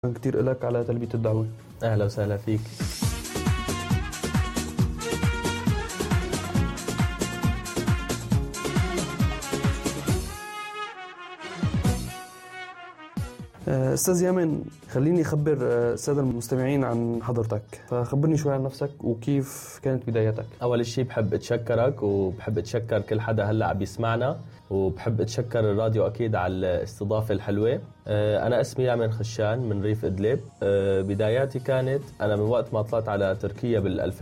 كتير لك على تلبية الدعوة. أهلا وسهلا فيك. أستاذ يامن، خليني أخبر السادة المستمعين عن حضرتك، فخبرني شوي عن نفسك وكيف كانت بدايتك. أول شيء بحب أتشكرك وبحب أتشكر كل حدا هلأ عم يسمعنا، وبحب أتشكر الراديو أكيد على الاستضافة الحلوة. أنا اسمي يامن خشان من ريف إدلب. بداياتي كانت أنا من وقت ما طلعت على تركيا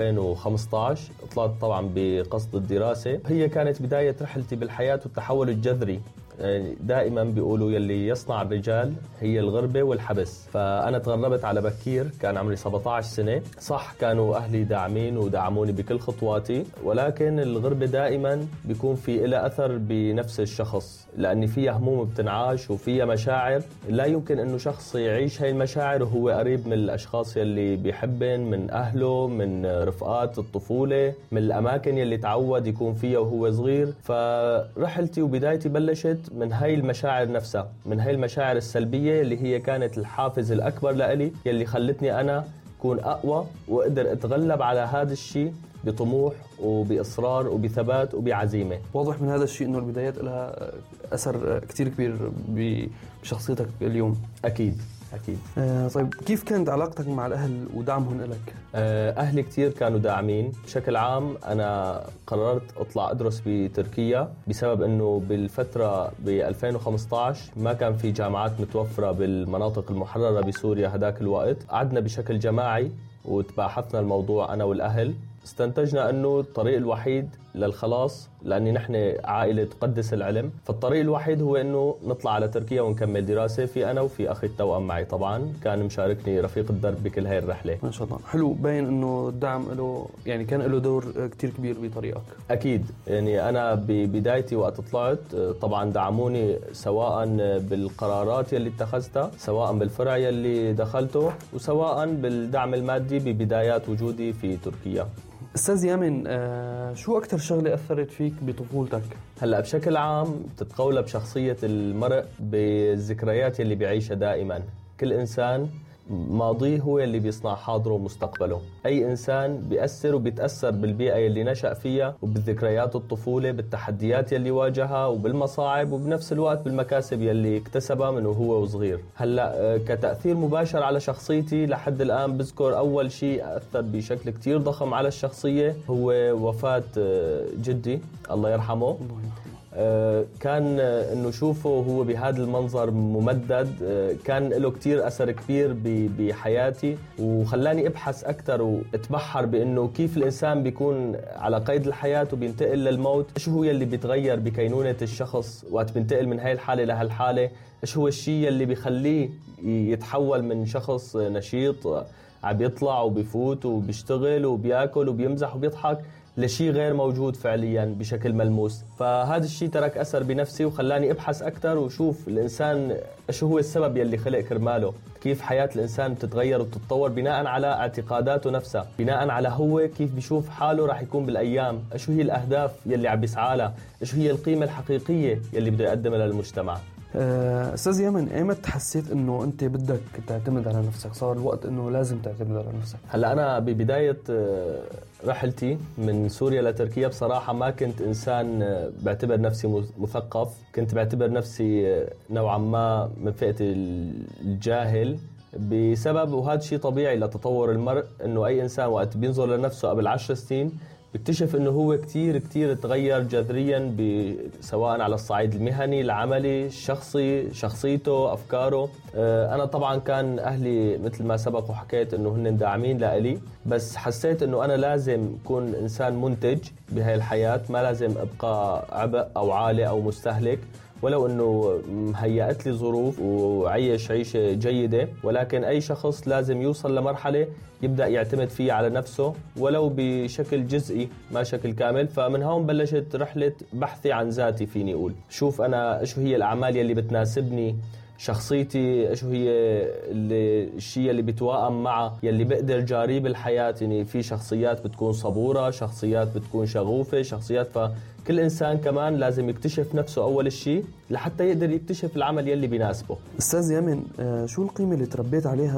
بال2015. طلعت طبعا بقصد الدراسة. هي كانت بداية رحلتي بالحياة والتحول الجذري. دائما بيقولوا يلي يصنع الرجال هي الغربة والحبس. فأنا تغربت على بكير، كان عمري 17 سنة. صح كانوا أهلي داعمين ودعموني بكل خطواتي، ولكن الغربة دائما بيكون في إلها أثر بنفس الشخص، لأن فيها هموم بتنعاش وفيها مشاعر لا يمكن أنه شخص يعيش هاي المشاعر وهو قريب من الأشخاص يلي بيحبن، من أهله، من رفقات الطفولة، من الأماكن يلي تعود يكون فيها وهو صغير. فرحلتي وبدايتي بلشت من هاي المشاعر نفسها، من هاي المشاعر السلبية اللي هي كانت الحافز الأكبر لإلي، يلي خلتني أنا أكون أقوى وأقدر أتغلب على هذا الشيء بطموح وبإصرار وبثبات وبعزيمة. واضح من هذا الشيء أنه البدايات لها أثر كتير كبير بشخصيتك اليوم. أكيد. طيب، كيف كانت علاقتك مع الأهل ودعمهم لك؟ أهلي كتير كانوا داعمين. بشكل عام أنا قررت أطلع أدرس بتركيا بسبب أنه بالفترة ب2015 ما كان في جامعات متوفرة بالمناطق المحررة بسوريا هداك الوقت. قعدنا بشكل جماعي وتباحثنا الموضوع أنا والأهل. استنتجنا أنه الطريق الوحيد للخلاص، لأني نحن عائلة تقدس العلم، فالطريق الوحيد هو أنه نطلع على تركيا ونكمل دراسة. في أنا وفي أخي التوأم معي طبعا، كان مشاركني رفيق الدرب بكل هاي الرحلة. ما شاء الله، حلو. باين أنه الدعم له يعني كان له دور كتير كبير بطريقك. أكيد. يعني أنا ببدايتي وقت طلعت طبعا دعموني، سواء بالقرارات يلي اتخذتها، سواء بالفرع يلي دخلته، وسواء بالدعم المادي ببدايات وجودي في تركيا. أستاذ يامن، شو أكتر شغلة أثرت فيك بطفولتك؟ هلأ بشكل عام بتتقولب شخصية المرء بالذكريات يلي بيعيشها دائما. كل إنسان ماضيه هو اللي بيصنع حاضره ومستقبله. أي إنسان بيأثر وبيتأثر بالبيئة يلي نشأ فيها، وبالذكريات الطفولة، بالتحديات يلي واجهها، وبالمصاعب، وبنفس الوقت بالمكاسب يلي اكتسبها من وهو صغير. هلأ كتأثير مباشر على شخصيتي لحد الآن بذكر أول شيء أثر بشكل كتير ضخم على الشخصية هو وفاة جدي الله يرحمه. كان انه شوفه هو بهذا المنظر ممدد كان له كتير اثر كبير بحياتي، وخلاني ابحث اكثر واتبحر بانه كيف الانسان بيكون على قيد الحياه وبينتقل للموت. ايش هو يلي بيتغير بكينونه الشخص وقت بينتقل من هاي الحاله لهالحاله؟ ايش هو الشيء يلي بيخليه يتحول من شخص نشيط عم يطلع وبيفوت وبيشتغل وبياكل وبيمزح وبيضحك لشيء غير موجود فعليا بشكل ملموس؟ فهذا الشيء ترك أثر بنفسي وخلاني أبحث أكثر وشوف الإنسان إيش هو السبب يلي خلق كرماله، كيف حياة الإنسان بتتغير وبتتطور بناء على اعتقاداته نفسها، بناء على هو كيف بيشوف حاله راح يكون بالأيام، إيش هي الأهداف يلي عم بيسعى لها، إيش هي القيمة الحقيقية يلي بده يقدمها للمجتمع. أستاذ يامن، ايمت حسيت انه انت بدك تعتمد على نفسك؟ صار الوقت انه لازم تعتمد على نفسك؟ هلا انا ببداية رحلتي من سوريا لتركيا بصراحة ما كنت انسان بعتبر نفسي مثقف، كنت بعتبر نفسي نوعا ما من فئة الجاهل، بسبب وهذا شيء طبيعي لتطور المرء، انه اي انسان وقت بينظر لنفسه قبل 10 سنين بيكتشف انه هو كتير تغير جذريا، سواء على الصعيد المهني، العملي، الشخصي، شخصيته، افكاره. انا طبعا كان اهلي مثل ما سبق وحكيت انه هن داعمين لإلي، بس حسيت انه انا لازم اكون انسان منتج بهاي الحياة، ما لازم ابقى عبء او عالة او مستهلك، ولو انه مهيأت لي ظروف وعيش عيشة جيدة، ولكن اي شخص لازم يوصل لمرحلة يبدأ يعتمد فيه على نفسه ولو بشكل جزئي ما شكل كامل. فمن هون بلشت رحلة بحثي عن ذاتي، فيني اقول شوف انا شو هي الاعمال يلي بتناسبني، شخصيتي شو هي الشيء اللي بتوائم معه يلي بقدر جاريه بالحياة. يعني في شخصيات بتكون صبورة، شخصيات بتكون شغوفة، شخصيات، فكل إنسان كمان لازم يكتشف نفسه أول شيء لحتى يقدر يكتشف العمل يلي بيناسبه. أستاذ يامن، شو القيمة اللي تربيت عليها